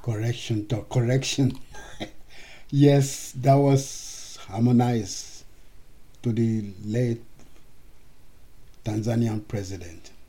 Correction to correction. Yes, that was harmonized to the late Tanzanian president.